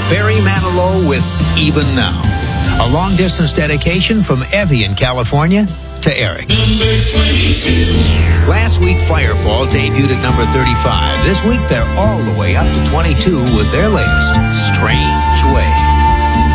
Barry Manilow with Even Now. A long-distance dedication from Evie in California to Eric. Number 22. Last week, Firefall debuted at number 35. This week, they're all the way up to 22 with their latest, Strange Way.